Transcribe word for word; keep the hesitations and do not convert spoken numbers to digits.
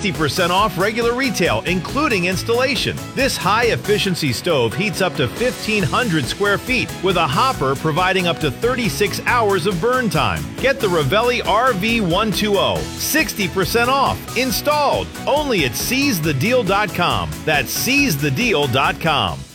sixty percent off regular retail, including installation. This high-efficiency stove heats up to fifteen hundred square feet with a hopper providing up to thirty-six hours of burn time. Get the Ravelli R V one twenty, sixty percent off, installed, only at seize the deal dot com. That's seize the deal dot com.